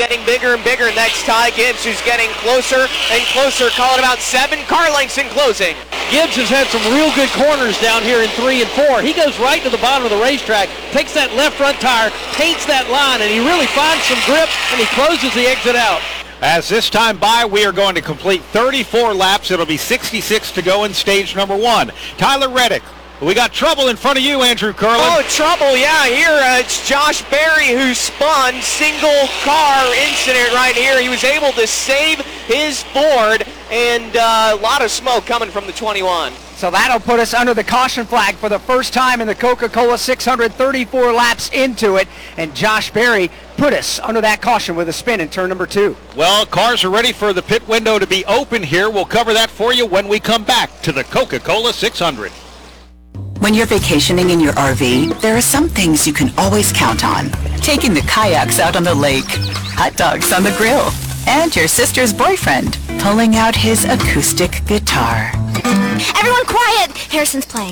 getting bigger and bigger, and that's Ty Gibbs, who's getting closer and closer, calling about 7 car lengths in closing. Gibbs has had some real good corners down here in 3 and 4. He goes right to the bottom of the racetrack, takes that left front tire, paints that line, and he really finds some grip, and he closes the exit out. As this time by, we are going to complete 34 laps. It'll be 66 to go in stage number 1. Tyler Reddick. We got trouble in front of you, Andrew Curlin. Oh, trouble, yeah. Here it's Josh Berry who spun. Single car incident right here. He was able to save his Ford, and a lot of smoke coming from the 21. So that'll put us under the caution flag for the first time in the Coca-Cola 634 laps into it. And Josh Berry put us under that caution with a spin in turn number 2. Well, cars are ready for the pit window to be open here. We'll cover that for you when we come back to the Coca-Cola 600. When you're vacationing in your RV, there are some things you can always count on. Taking the kayaks out on the lake, hot dogs on the grill, and your sister's boyfriend pulling out his acoustic guitar. Everyone quiet! Harrison's playing.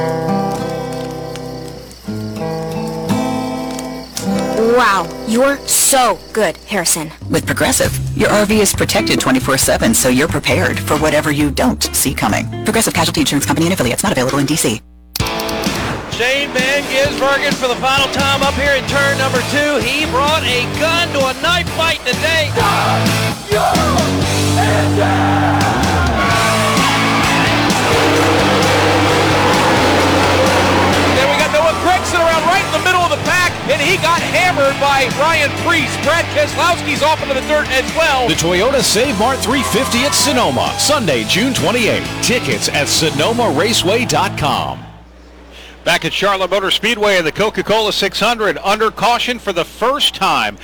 Wow, you're so good, Harrison. With Progressive, your RV is protected 24/7, so you're prepared for whatever you don't see coming. Progressive Casualty Insurance Company and affiliates, not available in D.C. Shane Van Gisbergen for the final time up here in turn number 2. He brought a gun to a knife fight today. Then we got Noah Gregson around right in the middle of the pack, and he got hammered by Ryan Preece. Brad Keselowski's off into the dirt as well. The Toyota Save Mart 350 at Sonoma, Sunday, June 28. Tickets at sonomaraceway.com. Back at Charlotte Motor Speedway in the Coca-Cola 600, under caution for the first time.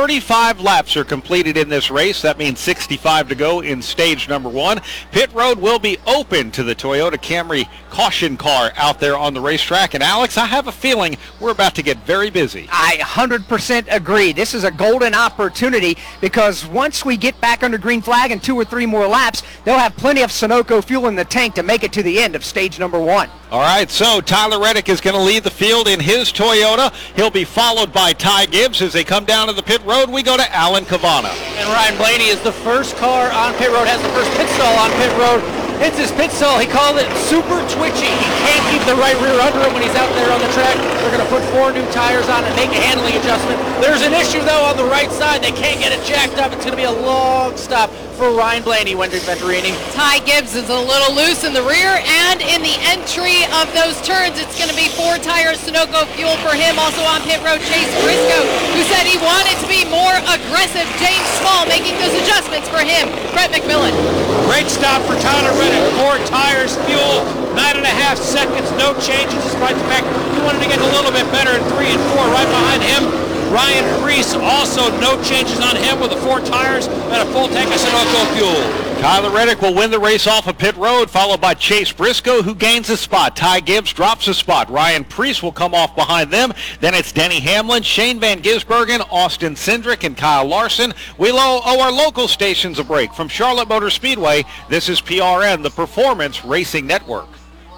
35 laps are completed in this race. That means 65 to go in stage number 1. Pit road will be open to the Toyota Camry caution car out there on the racetrack. And Alex, I have a feeling we're about to get very busy. I 100% agree. This is a golden opportunity because once we get back under green flag in 2 or 3 more laps, they'll have plenty of Sunoco fuel in the tank to make it to the end of stage number 1. All right, so Tyler Reddick is going to lead the field in his Toyota. He'll be followed by Ty Gibbs. As they come down to the pit road, we go to Alan Cavana. And Ryan Blaney is the first car on pit road, has the first pit stall on pit road. Hits his pit stall. He called it super twitchy. He can't keep the right rear under him when he's out there on the track. They're going to put 4 new tires on and make a handling adjustment. There's an issue, though, on the right side. They can't get it jacked up. It's going to be a long stop for Ryan Blaney, Wendy Venturini. Ty Gibbs is a little loose in the rear, and in the entry of those turns, it's going to be 4 tires Sunoco fuel for him. Also on pit road, Chase Briscoe, who said he wanted to be more aggressive. James Small making those adjustments for him. Brett McMillan. Great stop for Tyler Reddick. 4 tires, fuel, 9.5 seconds, no changes, despite the fact he wanted to get a little bit better in 3 and 4. Right behind him, Ryan Preece, also no changes on him with the 4 tires and a full tank of Sunoco fuel. Tyler Reddick will win the race off of pit road, followed by Chase Briscoe, who gains a spot. Ty Gibbs drops a spot. Ryan Preece will come off behind them. Then it's Denny Hamlin, Shane Van Gisbergen, Austin Cindric, and Kyle Larson. We owe our local stations a break. From Charlotte Motor Speedway, this is PRN, the Performance Racing Network.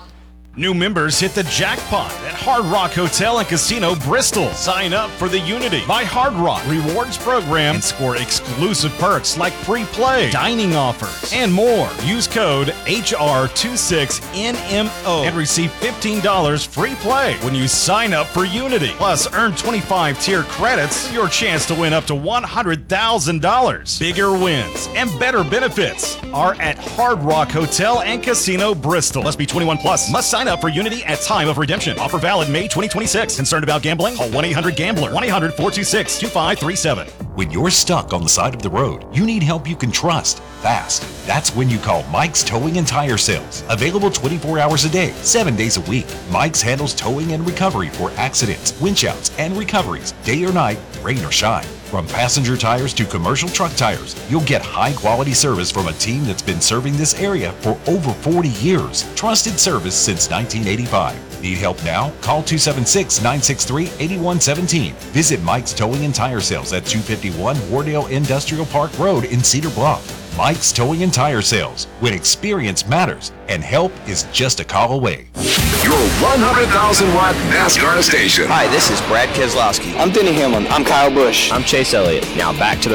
New members hit the jackpot at Hard Rock Hotel and Casino, Bristol. Sign up for the Unity by Hard Rock Rewards program and score exclusive perks like free play, dining offers, and more. Use code HR26NMO and receive $15 free play when you sign up for Unity. Plus, earn 25 tier credits for your chance to win up to $100,000. Bigger wins and better benefits are at Hard Rock Hotel and Casino, Bristol. Must be 21 plus. Must sign up for Unity at time of redemption. Offer valid May 2026. Concerned about gambling? Call 1-800-GAMBLER. 1-800-426-2537. When you're stuck on the side of the road, you need help you can trust fast. That's when you call Mike's Towing and Tire Sales. Available 24 hours a day, 7 days a week. Mike's handles towing and recovery for accidents, winch outs, and recoveries, day or night, rain or shine. From passenger tires to commercial truck tires, you'll get high-quality service from a team that's been serving this area for over 40 years. Trusted service since 1985. Need help now? Call 276-963-8117. Visit Mike's Towing and Tire Sales at 251 Wardale Industrial Park Road in Cedar Bluff. Mike's Towing and Tire Sales, when experience matters and help is just a call away. Your 100,000-watt NASCAR station. Hi, this is Brad Keselowski. I'm Denny Hamlin. I'm Kyle Busch. I'm Chase Elliott. Now back to the